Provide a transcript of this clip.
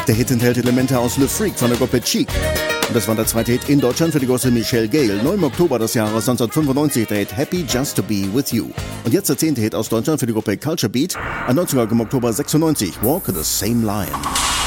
Der Hit enthält Elemente aus Le Freak von der Gruppe Cheek. Und das war der zweite Hit in Deutschland für die große Michelle Gale. 9. Oktober des Jahres 1995 der Hit Happy Just to Be With You. Und jetzt der 10. Hit aus Deutschland für die Gruppe Culture Beat. Ein Neuzugag im Oktober 96, Walk the Same Line.